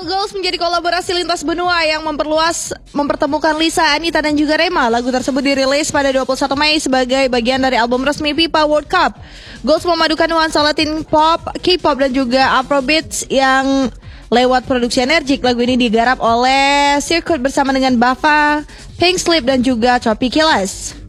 New Goals menjadi kolaborasi lintas benua yang mempertemukan Lisa, Anita, dan juga Rema. Lagu tersebut dirilis pada 21 Mei sebagai bagian dari album resmi FIFA World Cup. Goals memadukan nuansa Latin pop, K-pop, dan juga Afrobeats yang lewat produksi energik. Lagu ini digarap oleh Circuit bersama dengan Bava, Pink Slip, dan juga Tropicalis.